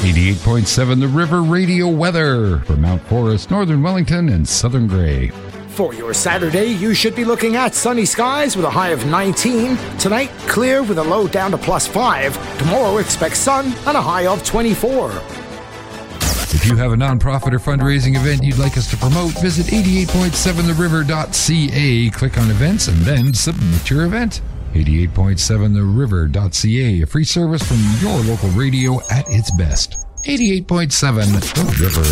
88.7 The River Radio weather for Mount Forest, Northern Wellington, and Southern Grey. For your Saturday, you should be looking at sunny skies with a high of 19. Tonight, clear with a low down to +5. Tomorrow, expect sun and a high of 24. If you have a nonprofit or fundraising event you'd like us to promote, visit 88.7theriver.ca, click on events, and then submit your event. 88.7theriver.ca, a free service from your local radio at its best. 88.7 The River.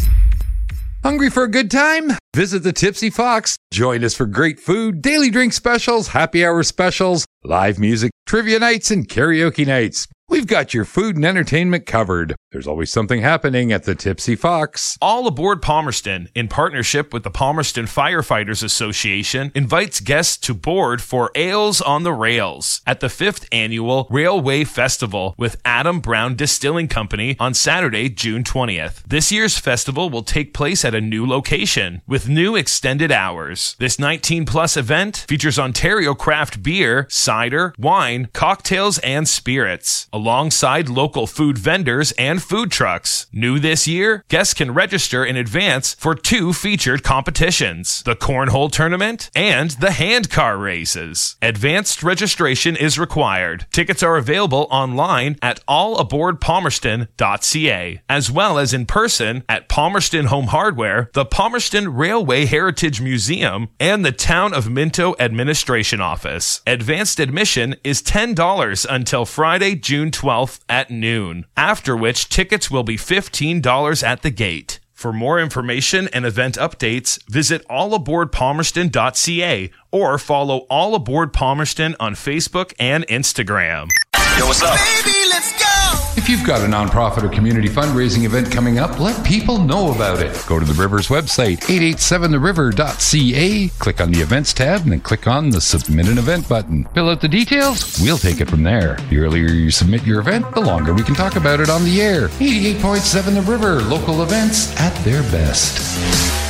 Hungry for a good time? Visit the Tipsy Fox. Join us for great food, daily drink specials, happy hour specials, live music, trivia nights, and karaoke nights. We've got your food and entertainment covered. There's always something happening at the Tipsy Fox. All Aboard Palmerston, in partnership with the Palmerston Firefighters Association, invites guests to board for Ales on the Rails at the 5th Annual Railway Festival with Adam Brown Distilling Company on Saturday, June 20th. This year's festival will take place at a new location with new extended hours. This 19-plus event features Ontario craft beer, cider, wine, cocktails, and spirits, alongside local food vendors and food trucks. New this year, guests can register in advance for 2 featured competitions, the Cornhole Tournament and the Handcar Races. Advanced registration is required. Tickets are available online at allaboardpalmerston.ca, as well as in person at Palmerston Home Hardware, the Palmerston Railway Heritage Museum, and the Town of Minto Administration Office. Advanced admission is $10 until Friday, June 12th at noon, after which tickets will be $15 at the gate. For more information and event updates, visit allaboardpalmerston.ca or follow All Aboard Palmerston on Facebook and Instagram. Yo, what's up? Baby, let's go! If you've got a nonprofit or community fundraising event coming up, let people know about it. Go to the River's website, 887theriver.ca, click on the Events tab, and then click on the Submit an Event button. Fill out the details, we'll take it from there. The earlier you submit your event, the longer we can talk about it on the air. 88.7 The River, local events at their best.